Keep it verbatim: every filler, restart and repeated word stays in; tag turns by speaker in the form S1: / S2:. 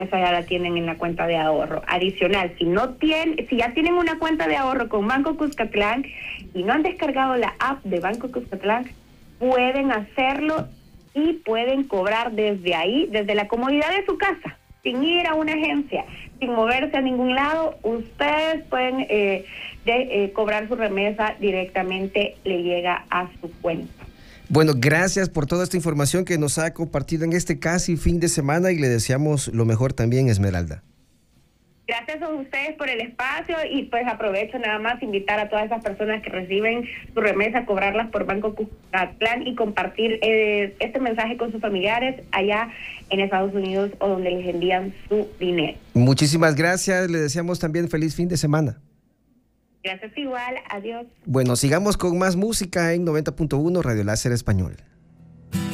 S1: esa ya la tienen en la cuenta de ahorro. Adicional, si no tienen, si ya tienen una cuenta de ahorro con Banco Cuscatlán y no han descargado la app de Banco Cuscatlán, pueden hacerlo y pueden cobrar desde ahí, desde la comodidad de su casa, sin ir a una agencia, sin moverse a ningún lado. Ustedes pueden eh, de, eh, cobrar su remesa directamente, le llega a su cuenta.
S2: Bueno, gracias por toda esta información que nos ha compartido en este casi fin de semana y le deseamos lo mejor también, Esmeralda.
S1: Gracias a ustedes por el espacio y pues aprovecho nada más invitar a todas esas personas que reciben su remesa, cobrarlas por Banco Cuscatlán y compartir eh, este mensaje con sus familiares allá en Estados Unidos o donde les envían su dinero.
S2: Muchísimas gracias, le deseamos también feliz fin de semana.
S1: Gracias igual, adiós.
S2: Bueno, sigamos con más música en noventa punto uno Radio Láser Español.